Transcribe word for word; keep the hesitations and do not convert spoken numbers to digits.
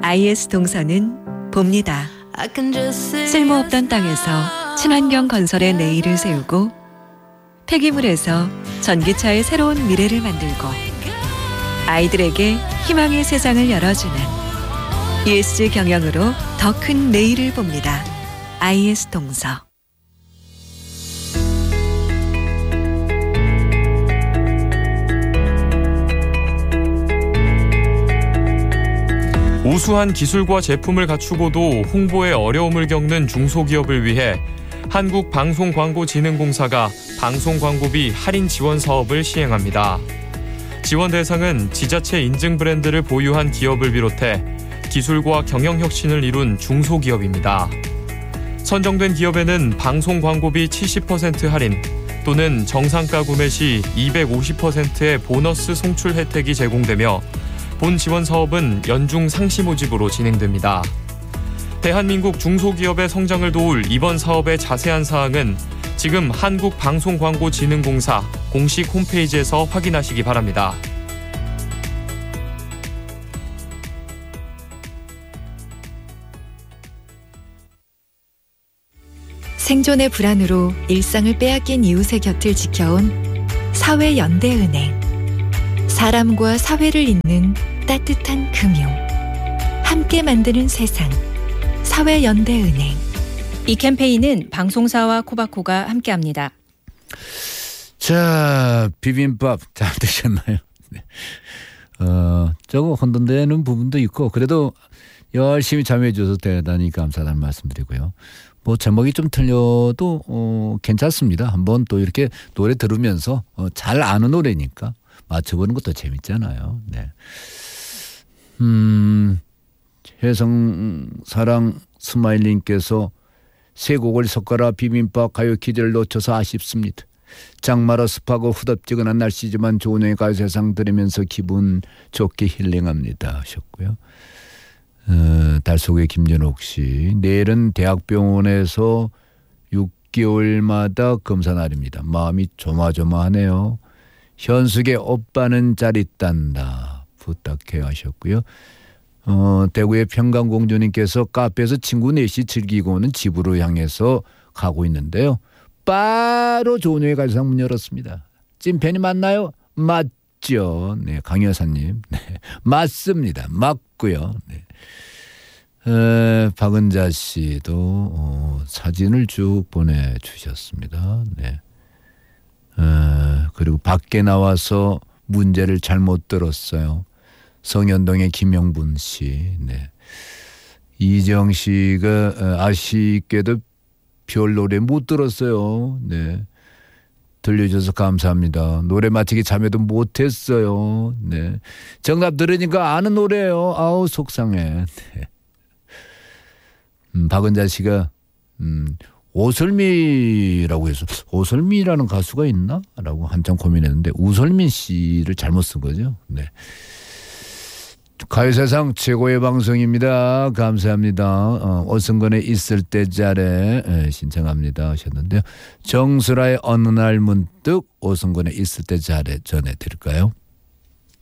아이에스 동서는 봅니다. 쓸모없던 땅에서 친환경 건설의 내일을 세우고 폐기물에서 전기차의 새로운 미래를 만들고 아이들에게 희망의 세상을 열어주는 이에스지 경영으로 더 큰 내일을 봅니다. 아이에스 동서. 우수한 기술과 제품을 갖추고도 홍보에 어려움을 겪는 중소기업을 위해 한국방송광고진흥공사가 방송광고비 할인 지원 사업을 시행합니다. 지원 대상은 지자체 인증 브랜드를 보유한 기업을 비롯해 기술과 경영 혁신을 이룬 중소기업입니다. 선정된 기업에는 방송광고비 칠십 퍼센트 할인 또는 정상가 구매 시 이백오십 퍼센트의 보너스 송출 혜택이 제공되며 본 지원 사업은 연중 상시 모집으로 진행됩니다. 대한민국 중소기업의 성장을 도울 이번 사업의 자세한 사항은 지금 한국방송광고진흥공사 공식 홈페이지에서 확인하시기 바랍니다. 생존의 불안으로 일상을 빼앗긴 이웃의 곁을 지켜온 사회연대은행. 사람과 사회를 잇는 따뜻한 금융. 함께 만드는 세상. 사회연대은행. 이 캠페인은 방송사와 코바코가 함께합니다. 자, 비빔밥 잘 드셨나요? 네. 어, 조금 혼돈되는 부분도 있고 그래도 열심히 참여해 주셔서 대단히 감사하다는 말씀드리고요. 뭐 제목이 좀 틀려도 어, 괜찮습니다. 한번 또 이렇게 노래 들으면서 어, 잘 아는 노래니까 맞춰보는 것도 재밌잖아요. 네. 음, 혜성사랑 스마일님께서 세 곡을 섞어라 비빔밥 가요 퀴즈를 놓쳐서 아쉽습니다. 장마로 습하고 후덥지근한 날씨지만 조은영의 가요세상 들으면서 기분 좋게 힐링합니다 하셨고요. 어, 달속의 김연옥 씨, 내일은 대학병원에서 육 개월마다 검사 날입니다. 마음이 조마조마하네요. 현숙의 오빠는 잘 있단다 부탁해 하셨고요. 어, 대구의 평강공주님께서 카페에서 친구 넷이 즐기고는 집으로 향해서 가고 있는데요. 바로 조은영의 가요세상 문 열었습니다. 찐팬이 맞나요? 맞죠. 네, 강여사님. 네, 맞습니다. 맞고요. 네. 에, 박은자 씨도 어, 사진을 쭉 보내주셨습니다. 네. 에, 그리고 밖에 나와서 문제를 잘못 들었어요. 성현동의 김영분 씨. 네. 이정 씨가 아쉽게도 별 노래 못 들었어요. 네. 들려줘서 감사합니다. 노래 마치기 잠에도 못했어요. 네. 정답 들으니까 아는 노래예요. 아우 속상해. 네. 음, 박은자 씨가 음, 오설미라고 해서 오설미라는 가수가 있나? 라고 한참 고민했는데 우설민 씨를 잘못 쓴 거죠. 네. 가요세상 최고의 방송입니다. 감사합니다. 어, 오승건의 있을 때 잘해 예, 신청합니다 하셨는데요. 정수라의 어느 날 문득 오승건의 있을 때 잘해 전해드릴까요?